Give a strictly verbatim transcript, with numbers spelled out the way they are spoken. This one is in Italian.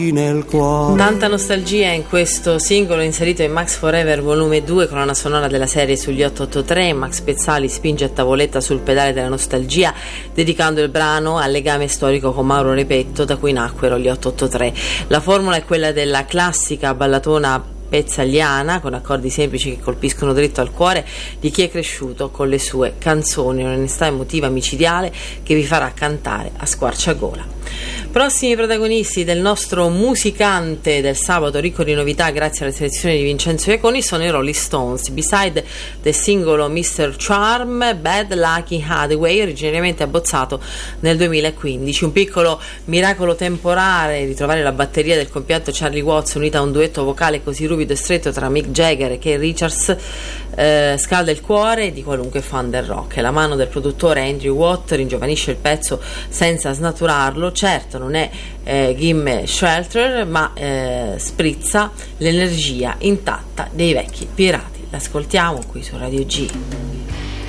nel cuore. Tanta nostalgia in questo singolo inserito in Max Forever volume due, colonna sonora della serie sugli otto otto tre. Max Pezzali spinge a tavoletta sul pedale della nostalgia, dedicando il brano al legame storico con Mauro Repetto, da cui nacquero gli otto otto tre. La formula è quella della classica ballatona pezzaliana, con accordi semplici che colpiscono dritto al cuore di chi è cresciuto con le sue canzoni, un'onestà emotiva micidiale che vi farà cantare a squarciagola. Prossimi protagonisti del nostro musicante del sabato, ricco di novità grazie alla selezione di Vincenzo Iaconi, sono i Rolling Stones. Beside the singolo mister Charm, Bad Lucky Hathaway, originariamente abbozzato nel duemilaquindici. Un piccolo miracolo temporale, ritrovare la batteria del compianto Charlie Watts unita a un duetto vocale così ruvido e stretto tra Mick Jagger e Keith Richards eh, scalda il cuore di qualunque fan del rock. La mano del produttore Andrew Watt ringiovanisce il pezzo senza snaturarlo. Certo, non è eh, Gimme Shelter, ma eh, sprizza l'energia intatta dei vecchi pirati. L'ascoltiamo qui su Radio G.